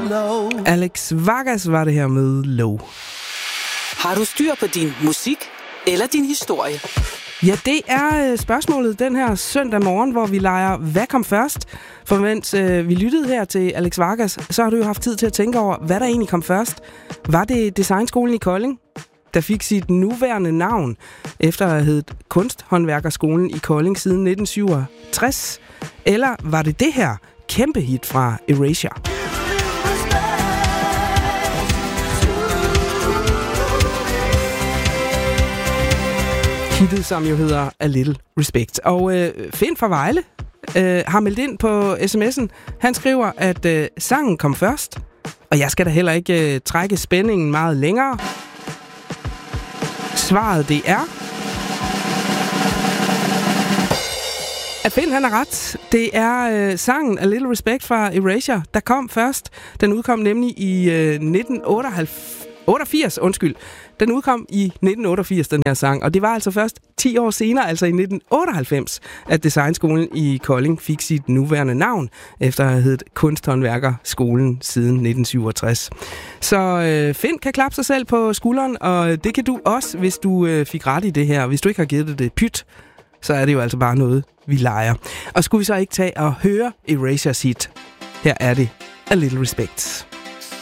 low. Alex Vargas var det her med Low. Har du styr på din musik eller din historie? Ja, det er spørgsmålet den her søndag morgen, hvor vi leger Hvad kom først? For mens vi lyttede her til Alex Vargas, så har du jo haft tid til at tænke over, hvad der egentlig kom først. Var det Designskolen i Kolding, der fik sit nuværende navn efter at have heddet Kunsthåndværkerskolen i Kolding siden 1967? Eller var det det her kæmpe hit fra Erasure? Hittet, som jo hedder A Little Respect. Og Finn fra Vejle har meldt ind på sms'en. Han skriver, at sangen kom først. Og jeg skal da heller ikke trække spændingen meget længere. Svaret det er... at Finn han har ret. Det er sangen A Little Respect fra Erasure, der kom først. Den udkom nemlig i 1988, Den udkom i 1988, den her sang, og det var altså først 10 år senere, altså i 1998, at Designskolen i Kolding fik sit nuværende navn, efter at have heddet Kunsthåndværkerskolen siden 1967. Så Finn kan klappe sig selv på skulderen, og det kan du også, hvis du fik ret i det her. Hvis du ikke har givet det pyt, så er det jo altså bare noget, vi leger. Og skulle vi så ikke tage og høre Erasures hit? Her er det A Little Respect.